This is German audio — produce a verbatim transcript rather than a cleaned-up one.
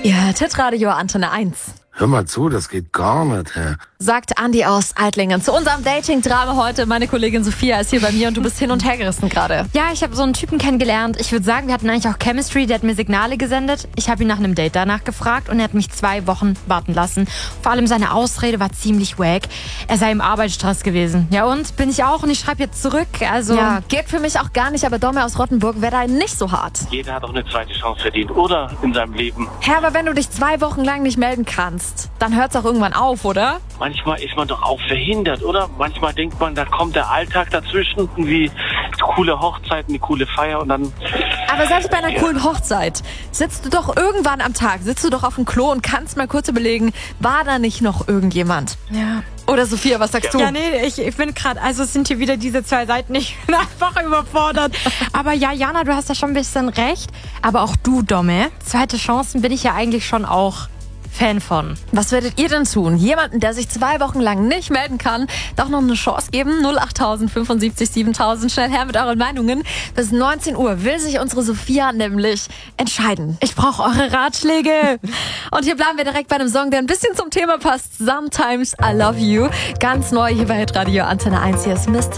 Ihr hört Hitradio Antenne eins. Hör mal zu, das geht gar nicht, hä? Sagt Andi aus Eitlingen. Zu unserem Dating-Drama heute. Meine Kollegin Sophia ist hier bei mir und du bist hin und her gerissen gerade. Ja, ich habe so einen Typen kennengelernt. Ich würde sagen, wir hatten eigentlich auch Chemistry. Der hat mir Signale gesendet. Ich habe ihn nach einem Date danach gefragt und er hat mich zwei Wochen warten lassen. Vor allem seine Ausrede war ziemlich wack. Er sei im Arbeitsstress gewesen. Ja und? Bin ich auch und ich schreibe jetzt zurück. Also Ja, geht für mich auch gar nicht, aber Domme aus Rottenburg wäre da nicht so hart. Jeder hat auch eine zweite Chance verdient, oder? In seinem Leben. Hä, aber wenn du dich zwei Wochen lang nicht melden kannst, dann hört's auch irgendwann auf, oder? Manchmal ist man doch auch verhindert, oder? Manchmal denkt man, da kommt der Alltag dazwischen, wie coole Hochzeit, eine coole Feier und dann... Aber selbst bei einer coolen Hochzeit sitzt du doch irgendwann am Tag, sitzt du doch auf dem Klo und kannst mal kurz überlegen, war da nicht noch irgendjemand? ja. Oder Sophia, was sagst du? Ja, nee, ich, ich bin gerade, also es sind hier wieder diese zwei Seiten, ich bin einfach überfordert. Aber ja, Jana, du hast da schon ein bisschen recht. Aber auch du, Domme, zweite Chancen bin ich ja eigentlich schon auch Fan von. Was werdet ihr denn tun? Jemanden, der sich zwei Wochen lang nicht melden kann, doch noch eine Chance geben? null achttausend fünfundsiebzig siebentausend. Schnell her mit euren Meinungen. Bis neunzehn Uhr will sich unsere Sophia nämlich entscheiden. Ich brauche eure Ratschläge. Und hier bleiben wir direkt bei einem Song, der ein bisschen zum Thema passt. Sometimes I Love You. Ganz neu hier bei Hitradio Antenne eins. Hier ist Mister